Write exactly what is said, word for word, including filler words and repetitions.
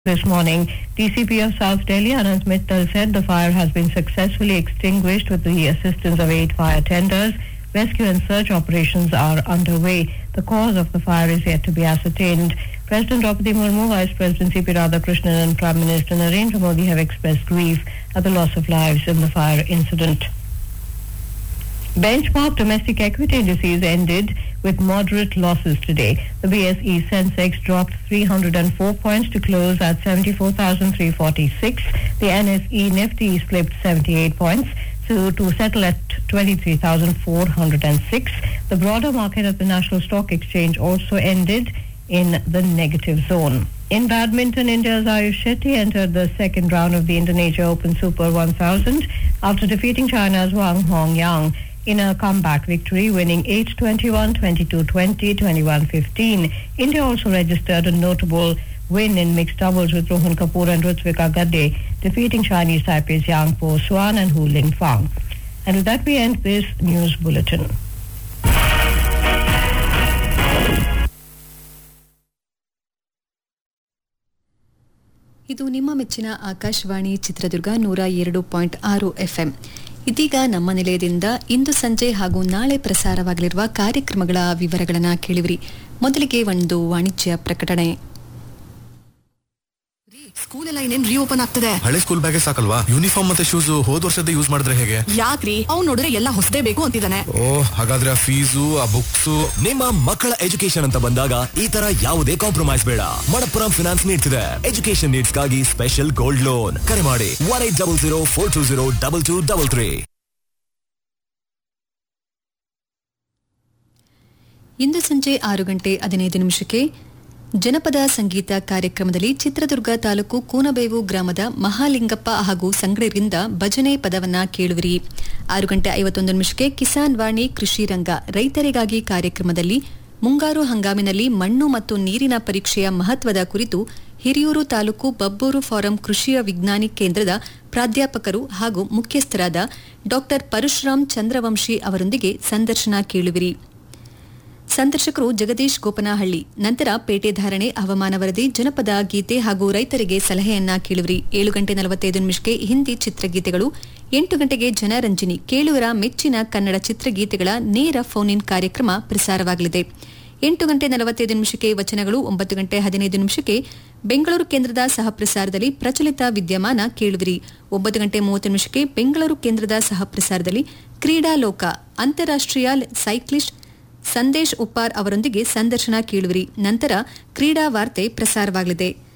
This morning, D C P of South Delhi, Anand Mittal, said the fire has been successfully extinguished with the assistance of eight fire tenders. Rescue and search operations are underway. The cause of the fire is yet to be ascertained. President Draupadi Murmu, Vice President C P Radhakrishnan and Prime Minister Narendra Modi have expressed grief at the loss of lives in the fire incident. Benchmark domestic equity indices ended with moderate losses today. The B S E Sensex dropped three hundred four points to close at seventy-four thousand three hundred forty-six. The N S E Nifty slipped seventy-eight points to, to settle at twenty-three thousand four hundred six. The broader market at the National Stock Exchange also ended in the negative zone. In badminton, India's Ayush Shetty entered the second round of the Indonesia Open Super one thousand after defeating China's Wang Hongyang in a comeback victory, winning eight twenty-one, twenty-two twenty, twenty-one fifteen. India also registered a notable win in mixed doubles with Rohan Kapoor and Rutvika Gadde, defeating Chinese Taipei's Yang Po Swan and Hu Ling Fang. And with that, we end this news bulletin. ಇದು ನಿಮ್ಮ ಮೆಚ್ಚಿನ ಆಕಾಶವಾಣಿ ಚಿತ್ರದುರ್ಗ ನೂರ ಎರಡು point ಆರು FM. ಇದೀಗ ನಮ್ಮ ನಿಲಯದಿಂದ ಇಂದು ಸಂಜೆ ಹಾಗೂ ನಾಳೆ ಪ್ರಸಾರವಾಗಲಿರುವ ಕಾರ್ಯಕ್ರಮಗಳ ವಿವರಗಳನ್ನು ಕೇಳಿವಿರಿ. ಮೊದಲಿಗೆ ಒಂದು ವಾಣಿಜ್ಯ ಪ್ರಕಟಣೆ. ಸ್ಕೂಲ್ ಎಲ್ಲ ಇನ್ನೇನ್ ರಿಓಪನ್ ಆಗ್ತದೆ. ಹಳೆ ಸ್ಕೂಲ್ ಬ್ಯಾಗೇ ಸಾಕಲ್ವಾ? ಯೂನಿಫಾರ್ಮ್ ಮತ್ತೆ ಶೂಸ್ ಹೋದ ವರ್ಷದ ಯೂಸ್ ಮಾಡಿದ್ರೆ ಹೇಗೆ? ಯಾಕ್ರಿ, ಅವ್ನು ನೋಡಿದ್ರೆ ಎಲ್ಲ ಹೊಸದೇ ಬೇಕು ಅಂತಿದ್ದಾನೆ. ಓ, ಹಾಗಾದ್ರೆ ಆ ಫೀಸು, ಆ ಬುಕ್ಸ್. ನಿಮ್ಮ ಮಕ್ಕಳ ಎಜುಕೇಶನ್ ಅಂತ ಬಂದಾಗ ಈ ತರ ಯಾವುದೇ ಕಾಂಪ್ರಮೈಸ್ ಬೇಡ. ಮಣಪ್ಪುರಂ ಫಿನಾನ್ಸ್ ನೀಡ್ತಿದೆ ಎಜುಕೇಶನ್ ನೀಡ್ಸ್ ಗಾಗಿ ಸ್ಪೆಷಲ್ ಗೋಲ್ಡ್ ಲೋನ್. ಕರೆ ಮಾಡಿ one eight double zero four two zero double two double three. ಇಂದು ಸಂಜೆ ಆರು ಗಂಟೆ ಹದಿನೈದು ನಿಮಿಷಕ್ಕೆ ಜನಪದ ಸಂಗೀತ ಕಾರ್ಯಕ್ರಮದಲ್ಲಿ ಚಿತ್ರದುರ್ಗ ತಾಲೂಕು ಕೂನಬೇವು ಗ್ರಾಮದ ಮಹಾಲಿಂಗಪ್ಪ ಹಾಗೂ ಸಂಗಡರಿಂದ ಭಜನೆ ಪದವನ್ನ ಕೇಳುವಿರಿ. ಆರು ಗಂಟೆ ಐವತ್ತೊಂದು ನಿಮಿಷಕ್ಕೆ ಕಿಸಾನ್ ವಾಣಿ ಕೃಷಿ ರಂಗ ರೈತರಿಗಾಗಿ ಕಾರ್ಯಕ್ರಮದಲ್ಲಿ ಮುಂಗಾರು ಹಂಗಾಮಿನಲ್ಲಿ ಮಣ್ಣು ಮತ್ತು ನೀರಿನ ಪರೀಕ್ಷೆಯ ಮಹತ್ವದ ಕುರಿತು ಹಿರಿಯೂರು ತಾಲೂಕು ಬಬ್ಬೂರು ಫಾರಂ ಕೃಷಿಯ ವಿಜ್ಞಾನಿ ಕೇಂದ್ರದ ಪ್ರಾಧ್ಯಾಪಕರು ಹಾಗೂ ಮುಖ್ಯಸ್ಥರಾದ ಡಾ ಪರಶುರಾಮ್ ಚಂದ್ರವಂಶಿ ಅವರೊಂದಿಗೆ ಸಂದರ್ಶನ ಕೇಳುವಿರಿ. ಸಂದರ್ಶಕರು ಜಗದೀಶ್ ಗೋಪನಹಳ್ಳಿ. ನಂತರ ಪೇಟೆ ಧಾರಣೆ, ಹವಾಮಾನ ವರದಿ, ಜನಪದ ಗೀತೆ ಹಾಗೂ ರೈತರಿಗೆ ಸಲಹೆಯನ್ನ ಕೇಳುವಿರಿ. ಏಳು ಗಂಟೆ ನಲವತ್ತೈದು ನಿಮಿಷಕ್ಕೆ ಹಿಂದಿ ಚಿತ್ರಗೀತೆಗಳು. ಎಂಟು ಗಂಟೆಗೆ ಜನರಂಜನಿ, ಕೇಳುವರ ಮೆಚ್ಚಿನ ಕನ್ನಡ ಚಿತ್ರಗೀತೆಗಳ ನೇರ ಫೋನ್ ಇನ್ ಕಾರ್ಯಕ್ರಮ ಪ್ರಸಾರವಾಗಲಿದೆ. ಎಂಟು ಗಂಟೆ ನಲವತ್ತೈದು ನಿಮಿಷಕ್ಕೆ ವಚನಗಳು. ಒಂಬತ್ತು ಗಂಟೆ ಹದಿನೈದು ನಿಮಿಷಕ್ಕೆ ಬೆಂಗಳೂರು ಕೇಂದ್ರದ ಸಹ ಪ್ರಸಾರದಲ್ಲಿ ಪ್ರಚಲಿತ ವಿದ್ಯಮಾನ ಕೇಳುವಿರಿ. ಒಂಬತ್ತು ಗಂಟೆ ಮೂವತ್ತು ನಿಮಿಷಕ್ಕೆ ಬೆಂಗಳೂರು ಕೇಂದ್ರದ ಸಹ ಪ್ರಸಾರದಲ್ಲಿ ಕ್ರೀಡಾ ಲೋಕ, ಅಂತಾರಾಷ್ಟ್ರೀಯ ಸೈಕ್ಲಿಸ್ಟ್ ಸಂದೇಶ್ ಉಪ್ಪಾರ್ ಅವರೊಂದಿಗೆ ಸಂದರ್ಶನ ಕೇಳುವಿರಿ. ನಂತರ ಕ್ರೀಡಾ ವಾರ್ತೆ ಪ್ರಸಾರವಾಗಲಿದೆ.